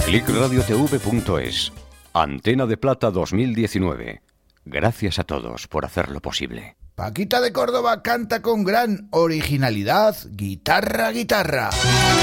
Clickradiotv.es. Antena de Plata 2019. Gracias a todos por hacerlo posible. Paquita de Córdoba canta con gran originalidad guitarra, guitarra.